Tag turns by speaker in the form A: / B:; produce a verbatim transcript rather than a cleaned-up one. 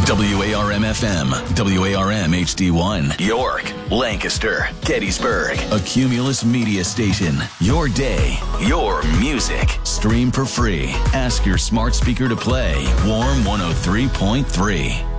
A: W A R M F M, W A R M H D one, York, Lancaster, Gettysburg, a Cumulus media station. Your day, your music. Stream for free. Ask your smart speaker to play Warm one oh three point three.